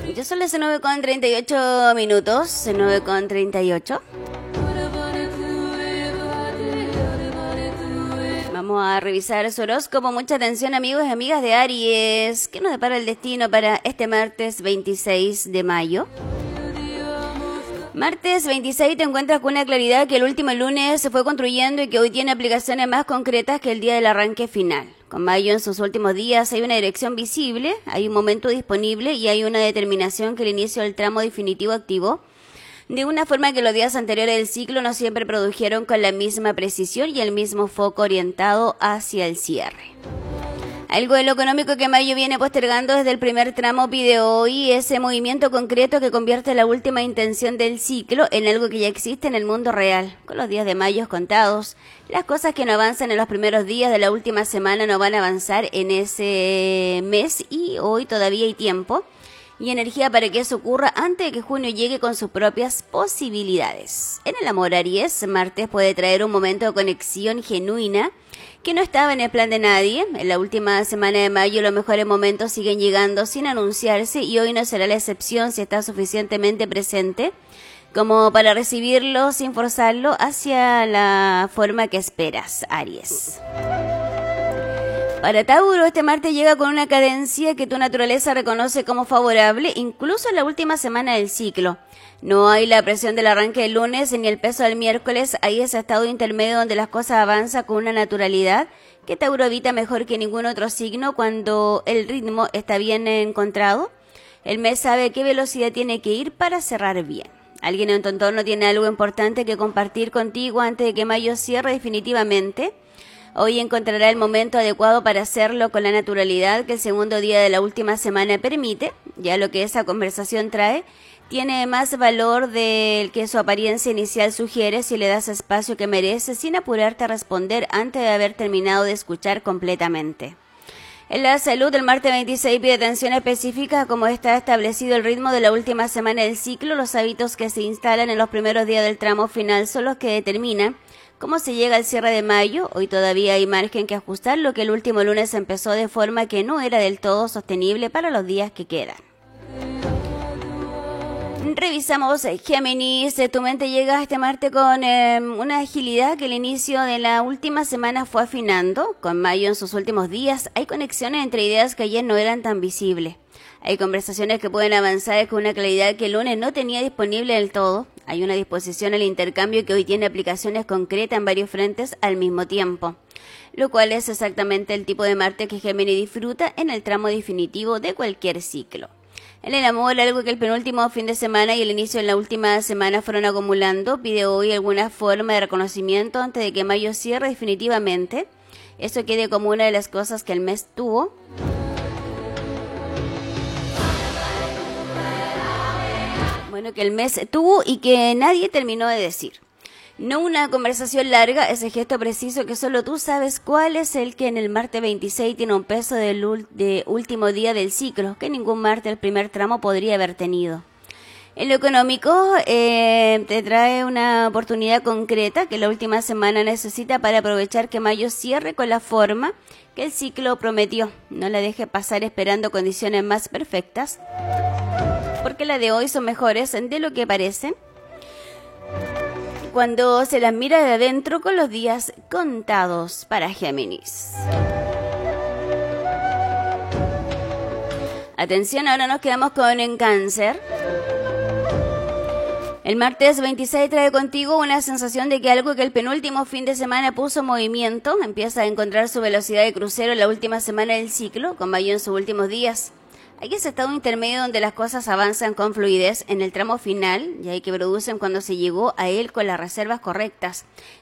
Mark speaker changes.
Speaker 1: Ya son las 9:38 minutos, 9:38. Vamos a revisar su horóscopo. Mucha atención, amigos y amigas de Aries. ¿Qué nos depara el destino para este martes 26 de mayo? Martes 26 te encuentras con una claridad que el último lunes se fue construyendo y que hoy tiene aplicaciones más concretas que el día del arranque final. Con Mayo en sus últimos días hay una dirección visible, hay un momento disponible y hay una determinación que el inicio del tramo definitivo activó, de una forma que los días anteriores del ciclo no siempre produjeron con la misma precisión y el mismo foco orientado hacia el cierre. Algo de lo económico que Mayo viene postergando desde el primer tramo pide hoy ese movimiento concreto que convierte la última intención del ciclo en algo que ya existe en el mundo real. Con los días de Mayo contados, las cosas que no avanzan en los primeros días de la última semana no van a avanzar en ese mes y hoy todavía hay tiempo y energía para que eso ocurra antes de que junio llegue con sus propias posibilidades. En el amor, Aries, martes puede traer un momento de conexión genuina que no estaba en el plan de nadie. En la última semana de mayo los mejores momentos siguen llegando sin anunciarse y hoy no será la excepción si está suficientemente presente como para recibirlo sin forzarlo hacia la forma que esperas, Aries. Para Tauro, este martes llega con una cadencia que tu naturaleza reconoce como favorable, incluso en la última semana del ciclo. No hay la presión del arranque del lunes ni el peso del miércoles, hay ese estado intermedio donde las cosas avanzan con una naturalidad que Tauro evita mejor que ningún otro signo cuando el ritmo está bien encontrado. El mes sabe a qué velocidad tiene que ir para cerrar bien. Alguien en tu entorno tiene algo importante que compartir contigo antes de que mayo cierre definitivamente. Hoy encontrará el momento adecuado para hacerlo con la naturalidad que el segundo día de la última semana permite. Ya lo que esa conversación trae tiene más valor del que su apariencia inicial sugiere si le das espacio que merece sin apurarte a responder antes de haber terminado de escuchar completamente. En la salud, el martes 26 pide atención específica a cómo está establecido el ritmo de la última semana del ciclo. Los hábitos que se instalan en los primeros días del tramo final son los que determinan cómo se llega al cierre de mayo. Hoy todavía hay margen que ajustar lo que el último lunes empezó de forma que no era del todo sostenible para los días que quedan. Revisamos Géminis. Tu mente llega este martes con una agilidad que el inicio de la última semana fue afinando. Con Mayo en sus últimos días hay conexiones entre ideas que ayer no eran tan visibles. Hay conversaciones que pueden avanzar con una claridad que el lunes no tenía disponible del todo. Hay una disposición al intercambio que hoy tiene aplicaciones concretas en varios frentes al mismo tiempo, lo cual es exactamente el tipo de martes que Géminis disfruta en el tramo definitivo de cualquier ciclo. En el amor, algo que el penúltimo fin de semana y el inicio de la última semana fueron acumulando, pide hoy alguna forma de reconocimiento antes de que mayo cierre definitivamente. Eso quede como una de las cosas que el mes tuvo. Bueno, que el mes tuvo y que nadie terminó de decir. No una conversación larga, ese gesto preciso que solo tú sabes cuál es el que en el martes 26 tiene un peso de último día del ciclo, que ningún martes del primer tramo podría haber tenido. En lo económico, te trae una oportunidad concreta que la última semana necesita para aprovechar que mayo cierre con la forma que el ciclo prometió. No la deje pasar esperando condiciones más perfectas, porque las de hoy son mejores de lo que parecen cuando se las mira de adentro con los días contados para Géminis. Atención, ahora nos quedamos con en Cáncer. El martes 26 trae contigo una sensación de que algo que el penúltimo fin de semana puso en movimiento empieza a encontrar su velocidad de crucero en la última semana del ciclo, con Mayo en sus últimos días. Hay ese estado intermedio donde las cosas avanzan con fluidez en el tramo final y hay que producen cuando se llegó a él con las reservas correctas.